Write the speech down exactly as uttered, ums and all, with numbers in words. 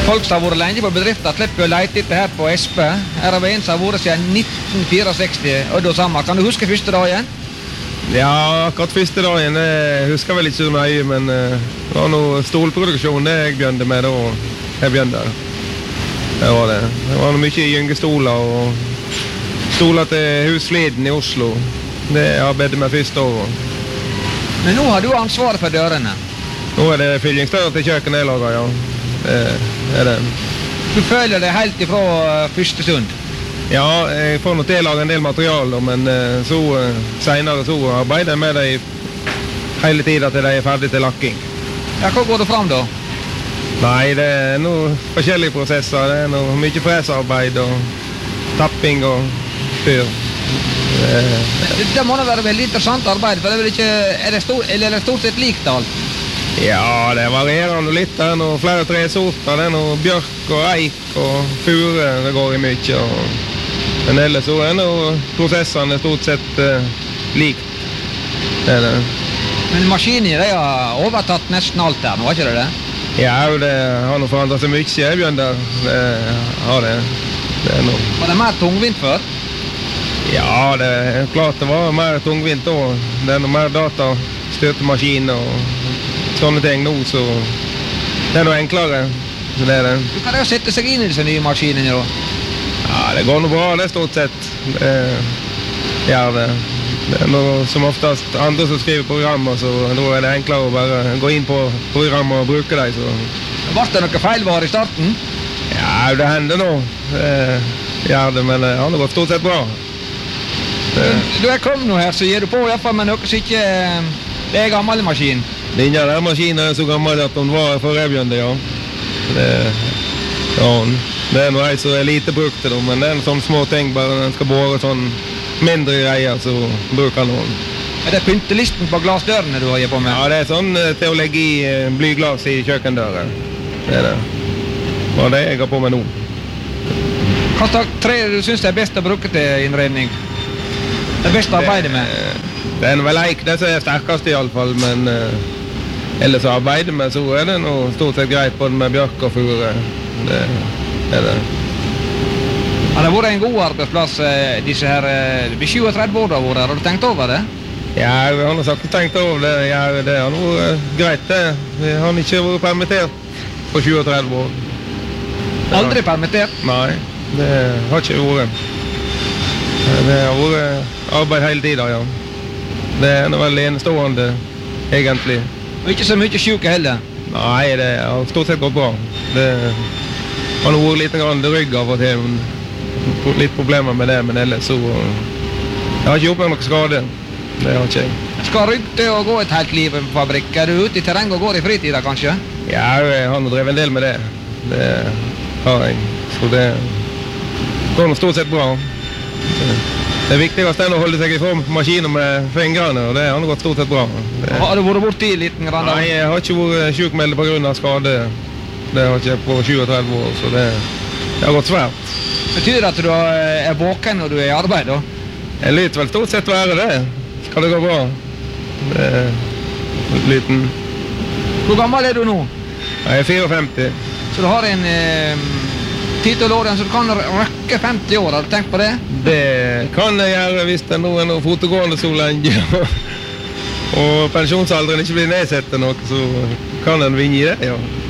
Folk som har vært lenge på bedriften slipper å lete etter her på Espe. Her har vi en som har vært siden nitten sekstifire, Odd og Sammer. Kan du huske første dagen? Ja, akkurat første dagen, jeg husker vel ikke så mye, men uh, det var noe stolproduksjon det jeg begynte med da. Jeg begynte. Det var det. Det var noe mye gyngestoler og stoler til Husfliden i Oslo. Det arbeidet med første året. Men nå har du ansvaret for dørene. Nå er det fyllingsdører til kjøkkenet jeg lager, ja. Det er det. Du føler det helt ifra første stund? Ja, jeg får nok til å lage en del materialer, men så senere så arbeider jeg med dem hele tiden til de er ferdige til lakking. Ja, hva går det fram da? Nei, det er noen forskjellige prosesser. Det er noe mye presarbeid og tapping og fyr. Det, det må da være veldig interessant arbeid, for det er vel ikke, er det stort, eller er det stort sett likt alt? Ja, det varierer noe litt. Det er noe flere tresorter. Det er noe bjørk og eik og fure det går i mye. Og... Men ellers så er noe prosessene stort sett uh, likt. Det er det. Men maskinen de har overtatt nesten alt der nå, var ikke det det? Ja, det har noe forandret seg mye, jeg begynner. Det har det. Det er noe. Var det mer tungvint før? Ja, det er klart det var mer tungvint da. Det er noe mer datastyrte maskiner og sånne ting nå, så det er noe enklere. Det er det. Du kan jo sette seg inn i disse nye maskinene da? Ja, det går noe bra, det er stort sett. Det gjør det. Det er noe som oftest andre som skriver programmer, så da er det enklere å bare gå inn på programmer og bruke dem. Så. Var det noe feilvar i starten? Ja, det hender nå. Det gjør det, men det har gått stort sett bra. Det. Du er kommet nå her, så gir du på i hvert fall med noe som ikke det er gammel maskin. Denne der maskinen er så gammel at den var for revjende, ja. Det, ja. Det er noe som er lite brukt til dem, men det er en sånn små ting, bare den skal bore sånn mindre greier, så bruker noen. Er det pyntelisten på glasdørene du har gitt på med? Ja, det er sånn til å legge i blyglas i kjøkkendøren. Det er det. Og det jeg har på med nå. Hva slags tre du synes det er best å bruke til innredning? Det er best å arbeide med? Det er vel eik, det som er sterkest i alle fall, men uh, ellers å arbeide med, så er det noe stort sett greit både med bjørk og fure. Det er det. Har det vært en god arbeidsplass, disse her, det blir syvogtredve år da vært her, har du tenkt over det? Ja, vi har nok sagt tenkt over det, ja, det har vært greit det. Vi har ikke vært permittert på syvogtredve år. Aldri permittert? Nei, det har ikke vært. Det har vært arbeid hele tiden, ja. Det er noe veldig enestående, egentlig. Og ikke så mye syke heller? Nei, det har stort sett gått bra. Det har nå vært litt grann rygg av og til, litt problemer med det, men ellers så jeg har ikke gjort meg noe skade. Det har ikke jeg. Skal rygg til å gå et helt liv på fabrikk? Er du ute i terreng og går i fritida, kanskje? Ja, jeg har nå drevet en del med det. Det har jeg. Så det går nå stort sett bra. Det er viktigst å holde seg i form på maskiner med fingrene, og det har gått stort sett bra. Det... Har du vært borti liten grann? Nei, jeg har ikke vært sjukmeldt på grunn av skade. Det har ikke på syvogtredve år, så det, det har gått svært. Betyr det at du er våken når du er i arbeid da? Jeg lyter vel stort sett være det. Skal det gå bra? Det er liten. Hvor gammel er du nå? Jeg er fireogfemti. Så du har en... Eh... tittel år, så du kan røkke femti år, har du tenkt på det? Det kan jeg gjøre hvis det er noen og fotogående så lenge, og pensjonsalderen ikke blir nedsatt til noe, så kan en vinne i det, ja.